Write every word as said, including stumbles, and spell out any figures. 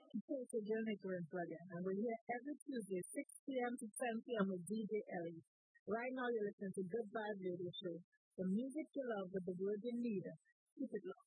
It's a journey to again, and we're here every Tuesday, six p m to ten p m with D J Ellie. Right now, you're listening to Good Vibe Radio Show, the music you love with the word you need. Keep it low.